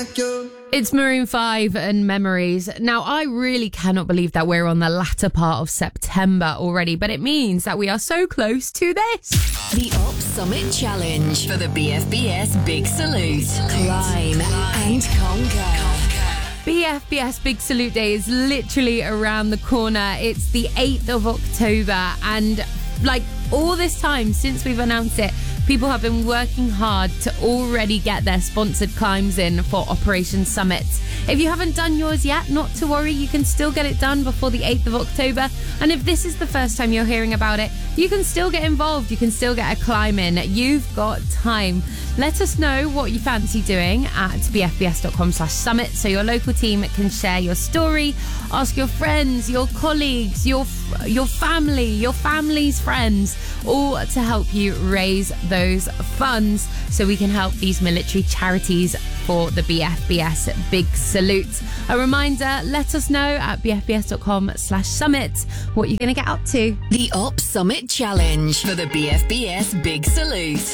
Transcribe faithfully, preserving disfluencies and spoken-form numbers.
It's Maroon five and Memories. Now, I really cannot believe that we're on the latter part of September already, but it means that we are so close to this. The Op Summit Challenge for the B F B S Big Salute. Climb and conquer. B F B S Big Salute Day is literally around the corner. It's the eighth of October, and like all this time since we've announced it, people have been working hard to already get their sponsored climbs in for Operation Summit. If you haven't done yours yet, not to worry, you can still get it done before the eighth of October. And if this is the first time you're hearing about it, you can still get involved. You can still get a climb in. You've got time. Let us know what you fancy doing at bfbs.com slash summit so your local team can share your story. Ask your friends, your colleagues, your your family, your family's friends, all to help you raise those funds so we can help these military charities for the B F B S Big Salute. A reminder, let us know at bfbs.com slash summit what you're going to get up to. The Op Summit Challenge for the B F B S Big Salute.